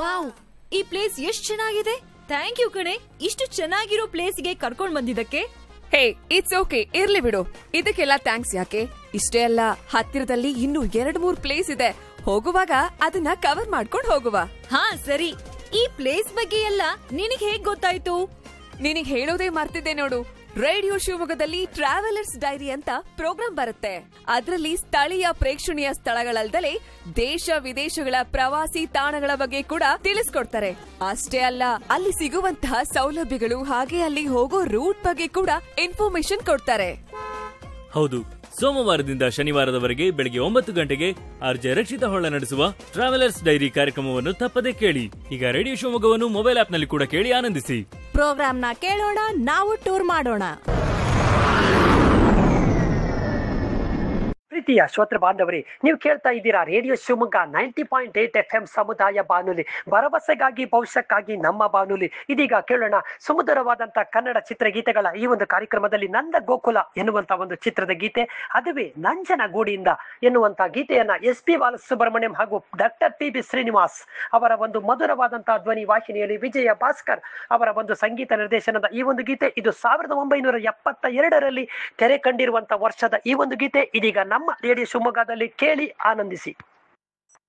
Wow, ಈ place ಎಷ್ಟ್ ಚೆನ್ನಾಗಿದೆ. ಥ್ಯಾಂಕ್ ಯು ಕಣೆ, ಇಷ್ಟು ಚೆನ್ನಾಗಿರೋ ಪ್ಲೇಸ್ಗೆ ಕರ್ಕೊಂಡ್ ಬಂದಿದ್ದಕ್ಕೆ. ಹೇ, ಇಟ್ಸ್ ಓಕೆ, ಇರ್ಲಿ ಬಿಡು. ಇದಕ್ಕೆಲ್ಲ ಥ್ಯಾಂಕ್ಸ್ ಯಾಕೆ? ಇಷ್ಟೇ ಅಲ್ಲ, ಹತ್ತಿರದಲ್ಲಿ ಇನ್ನೂ 2-3 ಪ್ಲೇಸ್ ಇದೆ. ಹೋಗುವಾಗ ಅದನ್ನ ಕವರ್ ಮಾಡ್ಕೊಂಡು ಹೋಗುವ. ಹಾ ಸರಿ, ಈ ಪ್ಲೇಸ್ ಬಗ್ಗೆ ಎಲ್ಲ ನಿನಗ್ ಹೇಗ್ ಗೊತ್ತಾಯ್ತು? ನಿನಗ್ ಹೇಳೋದೇ ಮರ್ತಿದ್ದೆ ನೋಡು. ರೇಡಿಯೋ ಶಿವಮೊಗ್ಗದಲ್ಲಿ ಟ್ರಾವೆಲರ್ಸ್ ಡೈರಿ ಅಂತ ಪ್ರೋಗ್ರಾಂ ಬರುತ್ತೆ. ಅದರಲ್ಲಿ ಸ್ಥಳೀಯ ಪ್ರೇಕ್ಷಣೀಯ ಸ್ಥಳಗಳಲ್ದಲೇ ದೇಶ ವಿದೇಶಗಳ ಪ್ರವಾಸಿ ತಾಣಗಳ ಬಗ್ಗೆ ಕೂಡ ತಿಳಿಸ್ಕೊಡ್ತಾರೆ. ಅಷ್ಟೇ ಅಲ್ಲ, ಅಲ್ಲಿ ಸಿಗುವಂತಹ ಸೌಲಭ್ಯಗಳು ಹಾಗೆ ಅಲ್ಲಿ ಹೋಗೋ ರೂಟ್ ಬಗ್ಗೆ ಕೂಡ ಇನ್ಫಾರ್ಮೇಶನ್ ಕೊಡ್ತಾರೆ. ಹೌದು, ಸೋಮವಾರದಿಂದ ಶನಿವಾರದವರೆಗೆ ಬೆಳಗ್ಗೆ 9 ಗಂಟೆಗೆ ಆರ್ಜೆ ರಕ್ಷಿತ ಹೊಳ್ಳ ನಡೆಸುವ ಟ್ರಾವೆಲರ್ಸ್ ಡೈರಿ ಕಾರ್ಯಕ್ರಮವನ್ನು ತಪ್ಪದೇ ಕೇಳಿ. ಈಗ ರೇಡಿಯೋ ಶಿವಮೊಗ್ಗವನ್ನು ಮೊಬೈಲ್ ಆಪ್ನಲ್ಲಿ ಕೂಡ ಕೇಳಿ ಆನಂದಿಸಿ. ಪ್ರೋಗ್ರಾಮ್ನ ಕೇಳೋಣ, ನಾವು ಟೂರ್ ಮಾಡೋಣ. ಪ್ರೀತಿಯ ಶ್ರೋತೃ ಬಾಂಧವರೇ, ನೀವು ಕೇಳ್ತಾ ಇದ್ದೀರಾ ರೇಡಿಯೋ ಶಿವಮೊಗ್ಗ 90.8 FM ಸಮುದಾಯ ಬಾನುಲಿ, ಭರವಸೆಗಾಗಿ ಭವಿಷ್ಯಕ್ಕಾಗಿ ನಮ್ಮ ಬಾನುಲಿ. ಇದೀಗ ಕೇಳೋಣ ಸುಮಧುರವಾದಂತ ಕನ್ನಡ ಚಿತ್ರಗೀತೆಗಳ ಈ ಒಂದು ಕಾರ್ಯಕ್ರಮದಲ್ಲಿ ನಂದ ಗೋಕುಲ ಎನ್ನುವಂತ ಒಂದು ಚಿತ್ರದ ಗೀತೆ, ಅದುವೇ ನಂಜನಗೂಡಿಯಿಂದ ಎನ್ನುವಂತ ಗೀತೆಯನ್ನ SP ಬಾಲಸುಬ್ರಹ್ಮಣ್ಯಂ ಹಾಗೂ ಡಾಕ್ಟರ್ PB ಶ್ರೀನಿವಾಸ್ ಅವರ ಒಂದು ಮಧುರವಾದಂತಹ ಧ್ವನಿ ವಾಹಿನಿಯಲ್ಲಿ ವಿಜಯ ಭಾಸ್ಕರ್ ಅವರ ಒಂದು ಸಂಗೀತ ನಿರ್ದೇಶನದ ಈ ಒಂದು ಗೀತೆ. ಇದು 1972ರಲ್ಲಿ ತೆರೆ ಕಂಡಿರುವಂತಹ ವರ್ಷದ ಈ ಒಂದು ಗೀತೆ. ಇದೀಗ ನಮ್ಮ ರೇಡಿಯೋ ಶಿವಮೊಗ್ಗದಲ್ಲಿ ಕೇಳಿ ಆನಂದಿಸಿ.